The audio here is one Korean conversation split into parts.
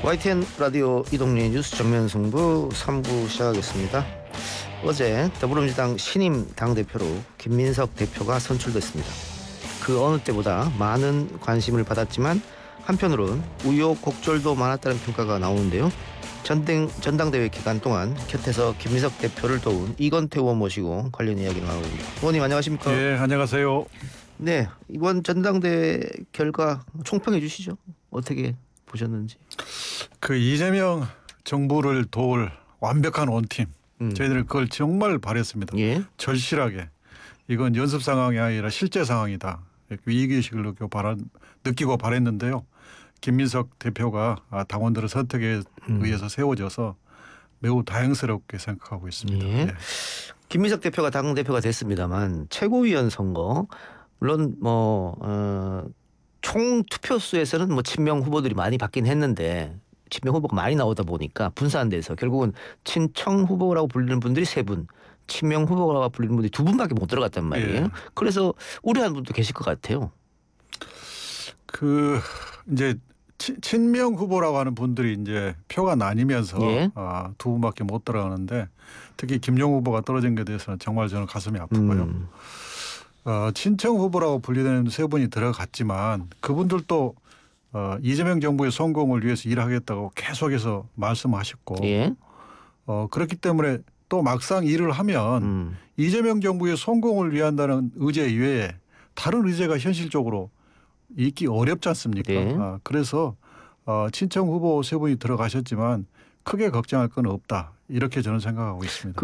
YTN 라디오 이동래 뉴스 정면 승부 3부 시작하겠습니다. 어제 더불어민주당 신임 당대표로 김민석 대표가 선출됐습니다. 그 어느 때보다 많은 관심을 받았지만 한편으로는 우여곡절도 많았다는 평가가 나오는데요. 전당대회 기간 동안 곁에서 김민석 대표를 도운 이건태 의원 모시고 관련 이야기를 나누겠습니다. 의원님 안녕하십니까? 예, 안녕하세요. 네, 이번 전당대회 결과 총평해 주시죠. 어떻게 보셨는지. 그 이재명 정부를 도울 완벽한 원팀. 저희들은 그걸 정말 바랬습니다. 예. 절실하게. 이건 연습 상황이 아니라 실제 상황이다. 위기의식을 느끼고 바랬는데요. 김민석 대표가 당원들의 선택에 의해서 세워져서 매우 다행스럽게 생각하고 있습니다. 예. 예. 김민석 대표가 당대표가 됐습니다만 최고위원 선거 물론 총 투표수에서는 친명 후보들이 많이 받긴 했는데 친명 후보가 많이 나오다 보니까 분산돼서 결국은 친청 후보라고 불리는 분들이 3분, 친명 후보라고 불리는 분들이 2분밖에 못 들어갔단 말이에요. 예. 그래서 우려하는 분도 계실 것 같아요. 그 이제 친명 후보라고 하는 분들이 이제 표가 나뉘면서 예. 2분밖에 못 들어가는데 특히 김용 후보가 떨어진 것에 대해서는 정말 저는 가슴이 아프고요. 친청 후보라고 분리되는 3분이 들어갔지만 그분들도 이재명 정부의 성공을 위해서 일하겠다고 계속해서 말씀하셨고 예. 그렇기 때문에 또 막상 일을 하면 이재명 정부의 성공을 위한다는 의제 이외에 다른 의제가 현실적으로 있기 어렵지 않습니까? 네. 그래서 친청 후보 3분이 들어가셨지만 크게 걱정할 건 없다. 이렇게 저는 생각하고 있습니다.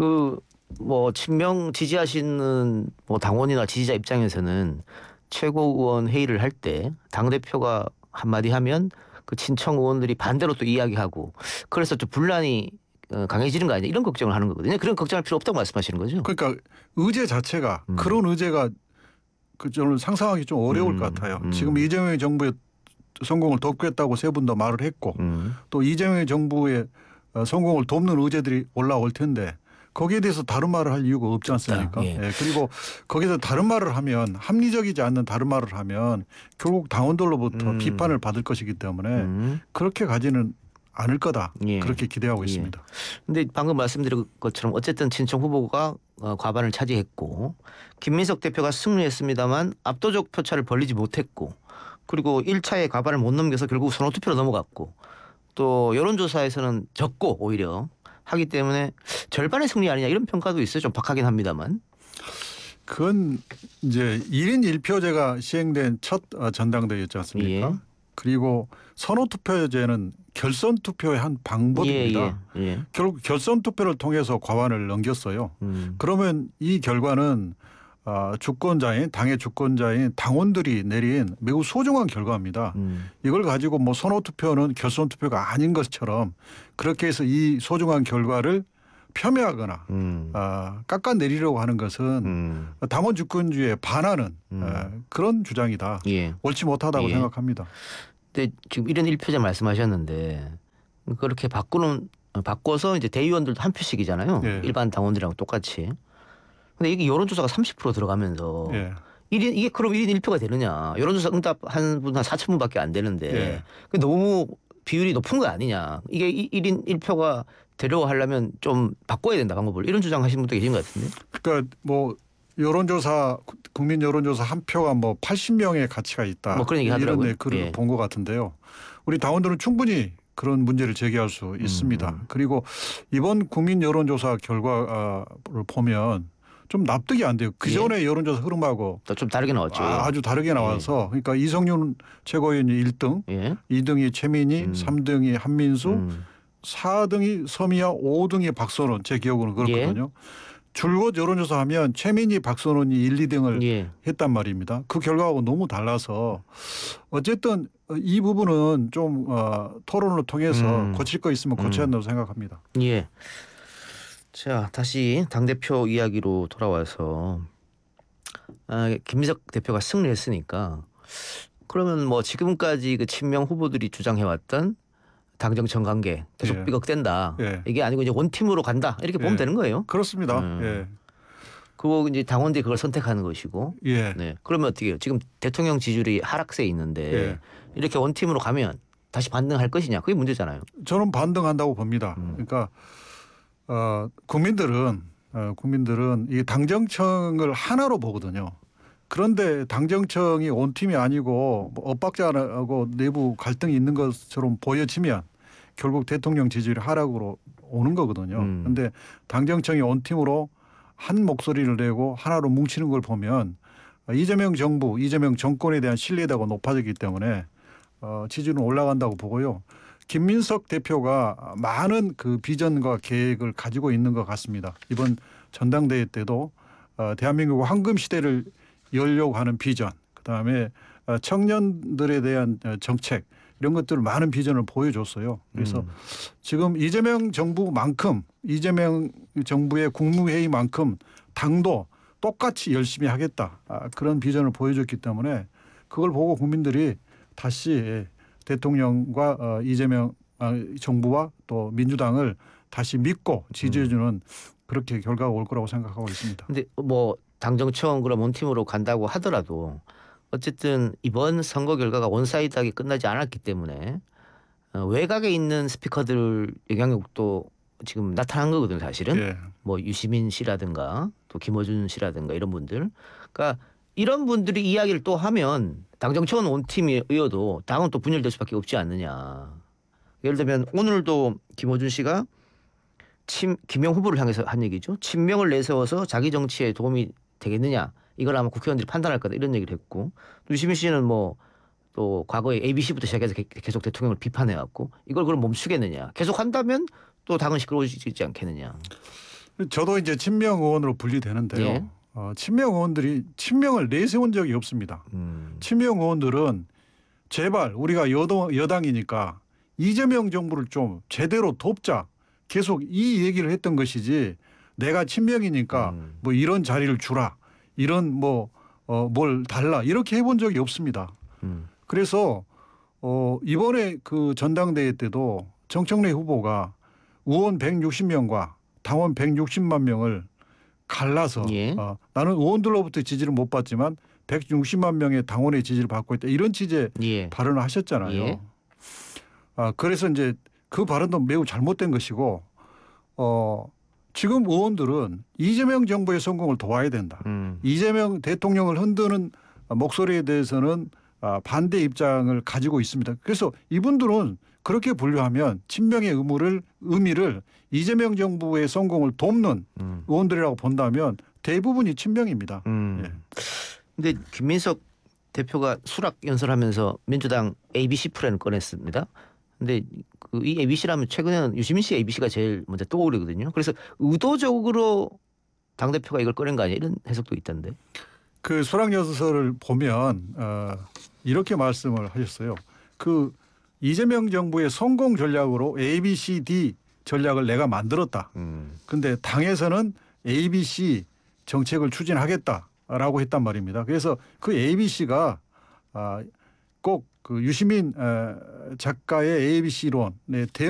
친명 지지하시는 당원이나 지지자 입장에서는 최고위원 회의를 할 때 당대표가 한마디 하면 그 친청 의원들이 반대로 또 이야기하고 그래서 좀 분란이 강해지는 거 아니냐 이런 걱정을 하는 거거든요. 그런 걱정할 필요 없다고 말씀하시는 거죠. 그러니까 의제 자체가 그런 의제가 저는 상상하기 좀 어려울 것 같아요. 지금 이재명 정부의 성공을 돕겠다고 3분도 말을 했고 또 이재명 정부의 성공을 돕는 의제들이 올라올 텐데 거기에 대해서 다른 말을 할 이유가 없지 않습니까? 예. 예. 그리고 거기서 다른 말을 하면 합리적이지 않는 다른 말을 하면 결국 당원들로부터 비판을 받을 것이기 때문에 그렇게 가지는 않을 거다. 예. 그렇게 기대하고 있습니다. 근데 방금 말씀드린 것처럼 어쨌든 친청 후보가 과반을 차지했고 김민석 대표가 승리했습니다만 압도적 표차를 벌리지 못했고 그리고 1차에 과반을 못 넘겨서 결국 선호투표로 넘어갔고 또 여론조사에서는 졌고 오히려 하기 때문에 절반의 승리 아니냐 이런 평가도 있어요. 좀 박하긴 합니다만. 그건 이제 1인 1표제가 시행된 첫 전당대회였지 않습니까? 예. 그리고 선호투표제는 결선투표의 한 방법입니다. 예. 결국 결선투표를 통해서 과반을 넘겼어요. 그러면 이 결과는 당의 주권자인 당원들이 내린 매우 소중한 결과입니다. 이걸 가지고 선호투표는 결선투표가 아닌 것처럼 그렇게 해서 이 소중한 결과를 폄훼하거나 깎아내리려고 하는 것은 당원 주권주의에 반하는 그런 주장이다. 예. 옳지 못하다고 예. 생각합니다. 근데 지금 1인 1표제 말씀하셨는데 그렇게 바꿔서 이제 대의원들도 한 표씩이잖아요. 예. 일반 당원들이랑 똑같이. 근데 이게 여론조사가 30% 들어가면서 예. 이게 그럼 1인 1표가 되느냐. 여론조사 응답 한 분 한 4천 분밖에 안 되는데 예. 너무 비율이 높은 거 아니냐. 이게 1인 1표가 되려고 하려면 좀 바꿔야 된다 방법을. 이런 주장하시는 분도 계신 것 같은데. 그러니까 여론조사 국민 여론조사 한 표가 80명의 가치가 있다. 그런 얘기 하더라고요. 이런 글을 예. 본 것 같은데요. 우리 당원들은 충분히 그런 문제를 제기할 수 있습니다. 그리고 이번 국민 여론조사 결과를 보면 좀 납득이 안 돼요. 그전에 여론조사 흐름하고 좀 다르게 나왔죠. 아주 다르게 나와서 그러니까 이성윤 최고위원이 1등, 예. 2등이 최민희, 3등이 한민수, 4등이 서미야, 5등이 박선원. 제 기억으로는 그렇거든요. 줄곧 여론조사하면 최민희, 박선원이 1, 2등을 했단 말입니다. 그 결과하고 너무 달라서 어쨌든 이 부분은 좀 토론을 통해서 고칠 거 있으면 고쳐야 한다고 생각합니다. 예. 자, 다시 당대표 이야기로 돌아와서 김민석 대표가 승리했으니까 그러면 지금까지 그 친명 후보들이 주장해왔던 당정청 관계 계속 삐걱댄다. 이게 아니고 이제 원팀으로 간다. 이렇게 보면 되는 거예요. 그렇습니다. 그리고 이제 당원들이 그걸 선택하는 것이고. 예. 네. 그러면 어떻게 해요? 지금 대통령 지지율이 하락세에 있는데 이렇게 원팀으로 가면 다시 반등할 것이냐 그게 문제잖아요. 저는 반등한다고 봅니다. 그러니까 국민들은 이 당정청을 하나로 보거든요. 그런데 당정청이 온팀이 아니고 뭐 엇박자하고 내부 갈등이 있는 것처럼 보여지면 결국 대통령 지지율이 하락으로 오는 거거든요. 그런데 당정청이 온팀으로 한 목소리를 내고 하나로 뭉치는 걸 보면 이재명 정부, 이재명 정권에 대한 신뢰도가 높아졌기 때문에 지지율은 올라간다고 보고요. 김민석 대표가 많은 그 비전과 계획을 가지고 있는 것 같습니다. 이번 전당대회 때도 대한민국 황금 시대를 열려고 하는 비전, 그다음에 청년들에 대한 정책 이런 것들을 많은 비전을 보여줬어요. 그래서 지금 이재명 정부만큼 이재명 정부의 국무회의만큼 당도 똑같이 열심히 하겠다. 그런 비전을 보여줬기 때문에 그걸 보고 국민들이 다시 대통령과 이재명 정부와 또 민주당을 다시 믿고 지지해주는 그렇게 결과가 올 거라고 생각하고 있습니다. 근데 뭐 당정청 그럼 원팀으로 간다고 하더라도 어쨌든 이번 선거 결과가 원사이드하게 끝나지 않았기 때문에 외곽에 있는 스피커들 영향력도 지금 나타난 거거든요, 사실은. 예. 뭐 유시민 씨라든가 또 김어준 씨라든가 이런 분들. 그러니까 이런 분들이 이야기를 또 하면 당정청은 원팀이어도 당은 또 분열될 수밖에 없지 않느냐. 예를 들면 오늘도 김어준 씨가 김영 후보를 향해서 한 얘기죠. 친명을 내세워서 자기 정치에 도움이 되겠느냐. 이걸 아마 국회의원들이 판단할 거다 이런 얘기를 했고 유시민 씨는 뭐 또 과거에 ABC부터 시작해서 계속 대통령을 비판해왔고 이걸 그럼 멈추겠느냐. 계속 한다면 또 당은 시끄러워지지 않겠느냐. 저도 이제 친명 의원으로 분리되는데요. 예. 친명 의원들이 친명을 내세운 적이 없습니다. 친명 의원들은 제발 우리가 여당이니까 이재명 정부를 좀 제대로 돕자. 계속 이 얘기를 했던 것이지 내가 친명이니까 뭐 이런 자리를 주라. 이런 뭘 달라. 이렇게 해본 적이 없습니다. 그래서 이번에 그 전당대회 때도 정청래 후보가 의원 160명과 당원 160만 명을 갈라서 예. 나는 의원들로부터 지지를 못 받지만 160만 명의 당원의 지지를 받고 있다. 이런 취지의 예. 발언을 하셨잖아요. 예. 그래서 이제 그 발언도 매우 잘못된 것이고 지금 의원들은 이재명 정부의 성공을 도와야 된다. 이재명 대통령을 흔드는 목소리에 대해서는 반대 입장을 가지고 있습니다. 그래서 이분들은 그렇게 분류하면 친명의 의미를 이재명 정부의 성공을 돕는 의원들이라고 본다면 대부분이 친명입니다. 예. 근데 김민석 대표가 수락 연설하면서 민주당 ABC 프랜을 꺼냈습니다. 근데 이 ABC라면 최근에는 유시민 씨 ABC가 제일 먼저 떠오르거든요. 그래서 의도적으로 당대표가 이걸 꺼낸 거 아니야 이런 해석도 있던데. 그 수락 연설을 보면 이렇게 말씀을 하셨어요. 그 이재명 정부의 성공 전략으로 ABCD 전략을 내가 만들었다. 근데 당에서는 ABC 정책을 추진하겠다라고 했단 말입니다. 그래서 그 ABC가 꼭 그 유시민 작가의 ABC론의